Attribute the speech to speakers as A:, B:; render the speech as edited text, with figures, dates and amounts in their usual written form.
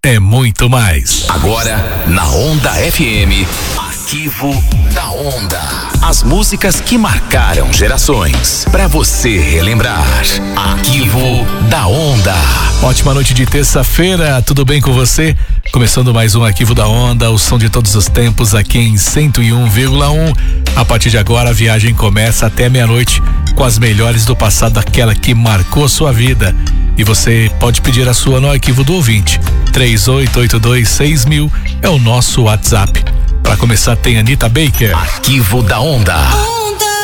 A: é muito mais.
B: Agora, na Onda FM, Arquivo da Onda. As músicas que marcaram gerações. Pra você relembrar. Arquivo da Onda.
A: Ótima noite de terça-feira, tudo bem com você? Começando mais um Arquivo da Onda, o som de todos os tempos aqui em 101,1. A partir de agora a viagem começa até meia-noite com as melhores do passado, aquela que marcou sua vida. E você pode pedir a sua no arquivo do ouvinte. 38826000 é o nosso WhatsApp. Para começar tem Anitta Baker.
B: Arquivo da Onda.